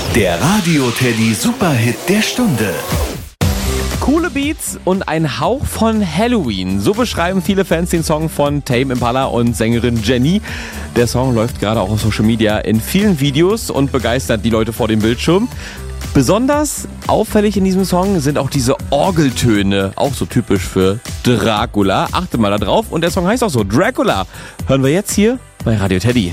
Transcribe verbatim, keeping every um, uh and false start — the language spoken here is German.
Der Radio Teddy Superhit der Stunde. Coole Beats und ein Hauch von Halloween. So beschreiben viele Fans den Song von Tame Impala und Sängerin Jenny. Der Song läuft gerade auch auf Social Media in vielen Videos und begeistert die Leute vor dem Bildschirm. Besonders auffällig in diesem Song sind auch diese Orgeltöne, auch so typisch für Dracula. Achtet mal da drauf und der Song heißt auch so, Dracula. Hören wir jetzt hier bei Radio Teddy.